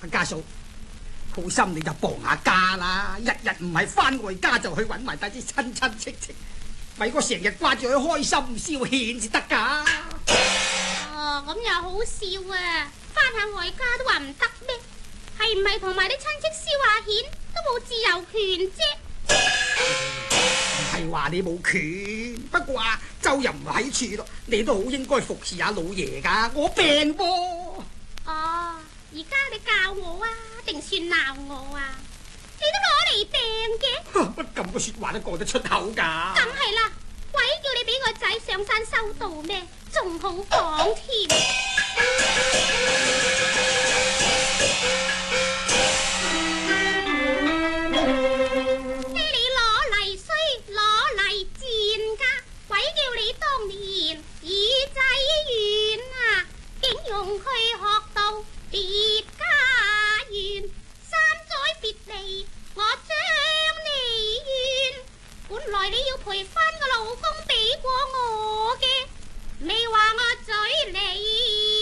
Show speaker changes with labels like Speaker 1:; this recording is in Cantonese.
Speaker 1: 家嫂，好心你就傍下家啦，日日唔係翻外家就去揾埋帶啲親親戚戚，咪過成日掛住佢開心消遣至得㗎。
Speaker 2: 哦，咁又好笑啊！翻下外家都話唔得咩？係唔係同埋啲親戚消下遣都冇自由權啫？
Speaker 1: 唔係話你冇權，不過啊，周又唔喺處咯，你都好應該服侍下老爺㗎。我病噃。
Speaker 2: 哦，而家你教我啊，定算鬧我啊？你都攞嚟病嘅，
Speaker 1: 乜咁個說話都講得出口㗎？
Speaker 2: 梗係啦，鬼叫你俾個仔上山修道咩？仲好講添。當年耳仔軟啊，竟用佢學到別家園，三載別離我將你怨，本來你要陪翻個老公